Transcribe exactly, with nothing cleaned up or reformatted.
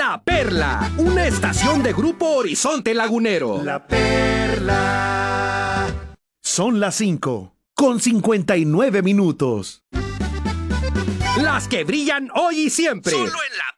La Perla, una estación de Grupo Horizonte Lagunero. La Perla. Son las cinco, con cincuenta y nueve minutos. Las que brillan hoy y siempre. Solo en La